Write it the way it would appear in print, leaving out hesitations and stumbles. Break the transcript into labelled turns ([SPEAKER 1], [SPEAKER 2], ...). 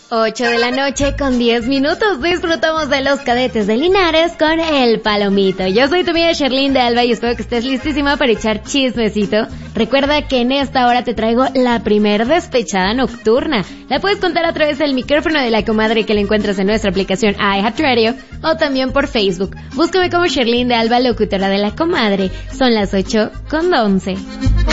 [SPEAKER 1] 8 de la noche con 10 minutos. Disfrutamos de los Cadetes de Linares con El Palomito. Yo soy tu amiga Sherlyn de Alba y espero que estés listísima para echar chismecito. Recuerda que en esta hora te traigo la primer despechada nocturna. La puedes contar a través del micrófono de la comadre que la encuentras en nuestra aplicación iHeartRadio o también por Facebook. Búscame como Sherlyn de Alba, locutora de la comadre. Son las 8 con 11.